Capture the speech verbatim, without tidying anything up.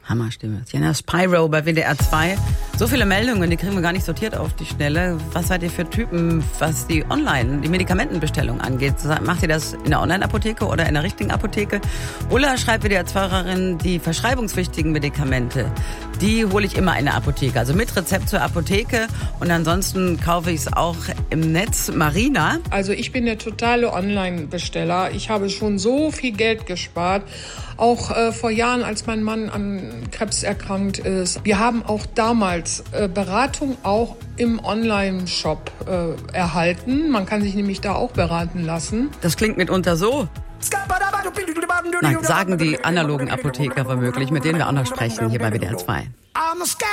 Hammerstimme. Sienna Spyro bei W D R zwei. So viele Meldungen, die kriegen wir gar nicht sortiert auf die Schnelle. Was seid ihr für Typen, was die Online, die Medikamentenbestellung angeht? Macht ihr das in der Online-Apotheke oder in der richtigen Apotheke? Ulla schreibt W D R zwei-Hörerin, die verschreibungswichtigen Medikamente, die hole ich immer in der Apotheke. Also mit Rezept zur Apotheke und ansonsten kaufe ich es auch im Netz. Marina? Also ich bin der totale Online-Besteller. Ich habe schon so viel Geld gespart. Auch äh, vor Jahren, als mein Mann an Krebs erkrankt ist. Wir haben auch damals äh, Beratung auch im Online-Shop äh, erhalten. Man kann sich nämlich da auch beraten lassen. Das klingt mitunter so. Nein, sagen die analogen Apotheker womöglich, mit denen wir auch noch sprechen hier bei W D R zwei.